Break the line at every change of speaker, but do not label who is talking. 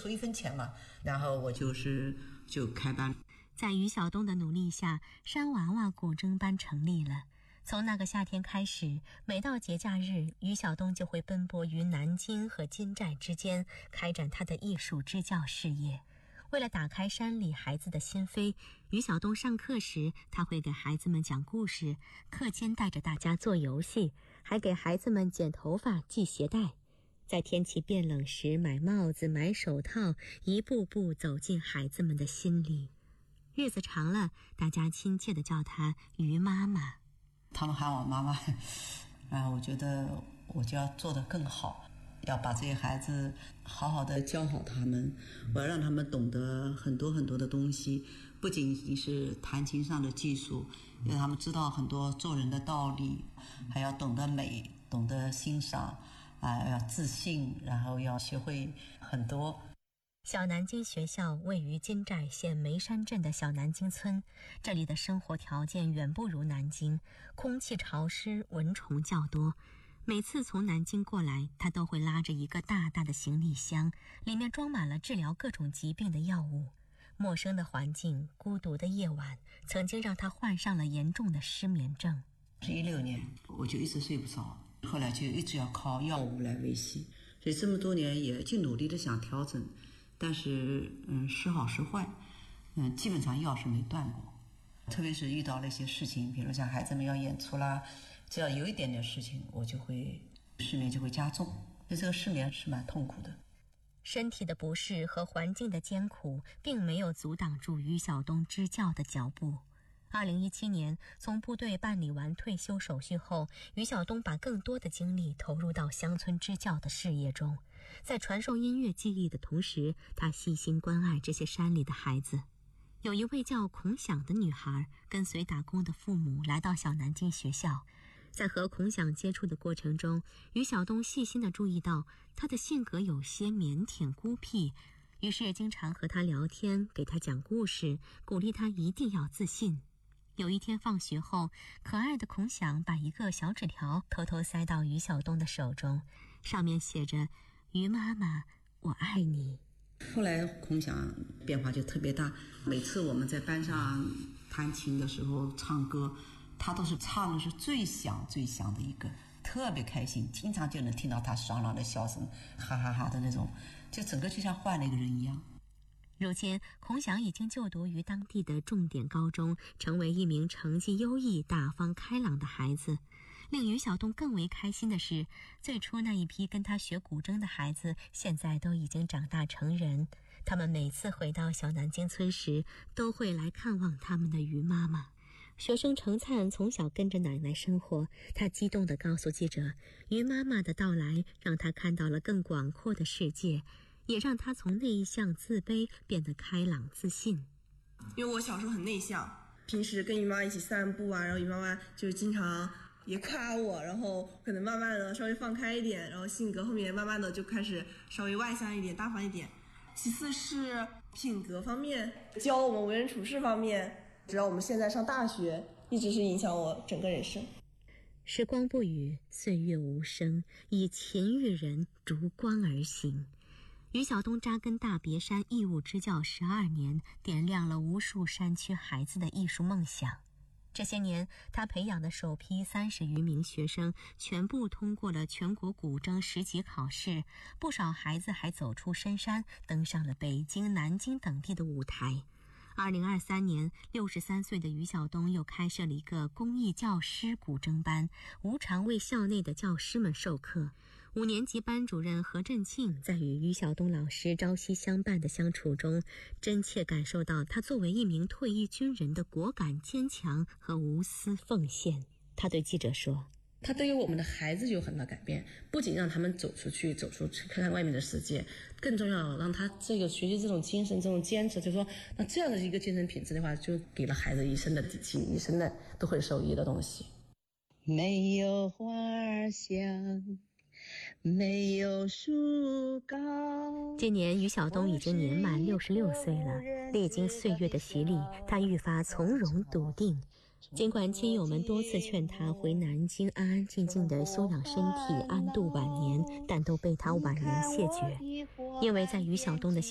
出一分钱嘛。然后我就开班。
在于晓东的努力下，山娃娃古筝班成立了。从那个夏天开始，每到节假日，于晓东就会奔波于南京和金寨之间，开展他的艺术支教事业。为了打开山里孩子的心扉，于晓东上课时，他会给孩子们讲故事，课间带着大家做游戏，还给孩子们剪头发、系鞋带。在天气变冷时，买帽子、买手套，一步步走进孩子们的心里。日子长了，大家亲切地叫她于妈妈。
他们喊我妈妈，然后我觉得我就要做得更好，要把这些孩子好好的教好他们，我要让他们懂得很多很多的东西，不仅仅是弹琴上的技术，要他们知道很多做人的道理，还要懂得美，懂得欣赏，要自信，然后要学会很多。
小南京学校位于金寨县梅山镇的小南京村，这里的生活条件远不如南京，空气潮湿，蚊虫较多。每次从南京过来，他都会拉着一个大大的行李箱，里面装满了治疗各种疾病的药物。陌生的环境，孤独的夜晚，曾经让他患上了严重的失眠症。
16年我就一直睡不着，后来就一直要靠药物来维系，所以这么多年也尽努力的想调整，但是时好时坏，基本上药是没断过。特别是遇到了一些事情，比如像孩子们要演出啦，只要有一点点事情，我就会失眠就会加重，所以这个失眠是蛮痛苦的。
身体的不适和环境的艰苦并没有阻挡住于晓东支教的脚步。2017年，从部队办理完退休手续后，于晓东把更多的精力投入到乡村支教的事业中。在传授音乐技艺的同时，他细心关爱这些山里的孩子。有一位叫孔想的女孩，跟随打工的父母来到小南京学校。在和孔想接触的过程中，于晓东细心地注意到他的性格有些腼腆孤僻，于是经常和他聊天，给他讲故事，鼓励他一定要自信。有一天放学后，可爱的孔想把一个小纸条偷偷塞到于晓东的手中，上面写着：于妈妈，我爱你。
后来孔想变化就特别大，每次我们在班上弹琴的时候唱歌，他都是唱的是最响最响的一个，特别开心，经常就能听到他爽朗的笑声，哈哈哈的那种，就整个就像换了一个人一样。
如今，孔想已经就读于当地的重点高中，成为一名成绩优异、大方开朗的孩子。令于晓东更为开心的是，最初那一批跟他学古筝的孩子，现在都已经长大成人。他们每次回到小南京村时，都会来看望他们的于妈妈。学生程灿从小跟着奶奶生活，他激动地告诉记者，于妈妈的到来让他看到了更广阔的世界，也让他从内向自卑变得开朗自信。
因为我小时候很内向，平时跟于妈妈一起散步啊，然后于妈妈就经常也夸我，然后可能慢慢的稍微放开一点，然后性格后面慢慢的就开始稍微外向一点、大方一点。其次是品格方面，教我们为人处事方面，直到我们现在上大学，一直是影响我整个人生。
时光不语，岁月无声，以勤育人，逐光而行。于晓东扎根大别山义务支教12年，点亮了无数山区孩子的艺术梦想。这些年，他培养的首批30余名学生全部通过了全国古筝10级考试，不少孩子还走出深山，登上了北京、南京等地的舞台。2023年，63岁的于晓东又开设了一个公益教师古筝班，无偿为校内的教师们授课。5年级班主任何振庆在与于晓东老师朝夕相伴的相处中，真切感受到他作为一名退役军人的果敢坚强和无私奉献。他对记者说，
他对于我们的孩子有很大改变，不仅让他们走出去看看外面的世界，更重要让他这个学习这种精神、这种坚持，就是说那这样的一个精神品质的话，就给了孩子一生的底气，一生的都会受益的东西。
没有花儿香，没有树高。
今年于晓东已经年满66岁了，历经岁月的洗礼，他愈发从容笃定。尽管亲友们多次劝他回南京安安静静地休养身体，安度晚年，但都被他婉言谢绝。因为在于晓东的